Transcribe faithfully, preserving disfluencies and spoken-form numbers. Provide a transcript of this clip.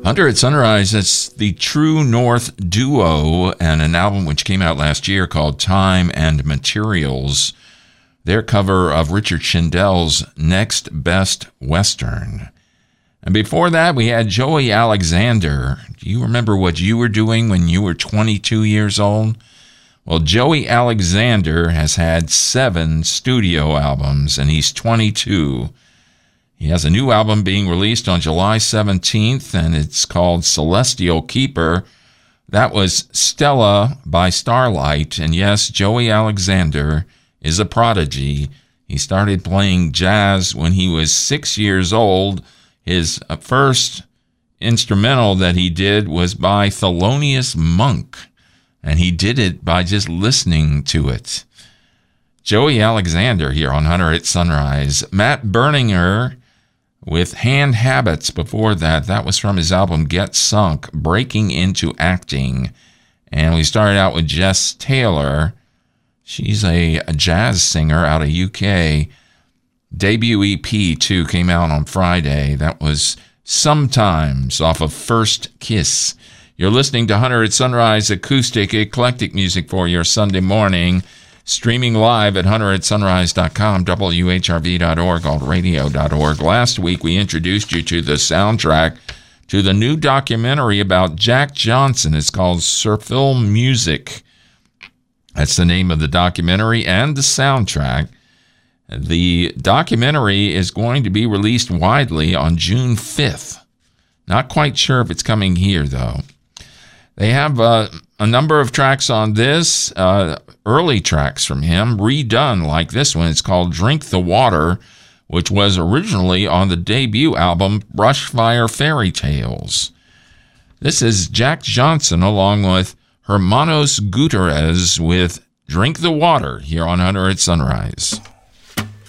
Hunter at Sunrise, it's the True North duo and an album which came out last year called Time and Materials. Their cover of Richard Schindele's Next Best Western. And before that, we had Joey Alexander. Do you remember what you were doing when you were twenty-two years old? Well, Joey Alexander has had seven studio albums, and he's twenty-two. He has a new album being released on July seventeenth, and it's called Celestial Keeper. That was Stella by Starlight, and yes, Joey Alexander is a prodigy. He started playing jazz when he was six years old. His first instrumental that he did was by Thelonious Monk, and he did it by just listening to it. Joey Alexander here on Hunter at Sunrise. Matt Berninger with Hand Habits before that. That was from his album Get Sunk, Breaking Into Acting. And we started out with Jess Taylor. She's a, a jazz singer out of U K. Debut E P, too, came out on Friday. That was Sometimes off of First Kiss. You're listening to Hunter at Sunrise, acoustic, eclectic music for your Sunday morning. Streaming live at hunter at sunrise dot com, W H R V dot org, alt radio dot org. Last week, we introduced you to the soundtrack to the new documentary about Jack Johnson. It's called Sir Phil Music. That's the name of the documentary and the soundtrack. The documentary is going to be released widely on June fifth. Not quite sure if it's coming here, though. They have uh, a number of tracks on this, uh, early tracks from him, redone like this one. It's called Drink the Water, which was originally on the debut album Brushfire Fairy Tales. This is Jack Johnson along with Hermanos Gutierrez with Drink the Water here on Hunter at Sunrise.